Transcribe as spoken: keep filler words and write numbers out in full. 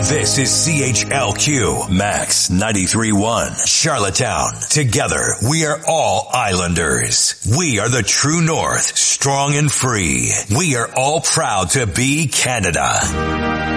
This is C H L Q Max ninety-three point one, Charlottetown. Together, we are all Islanders. We are the true north, strong and free. We are all proud to be Canada.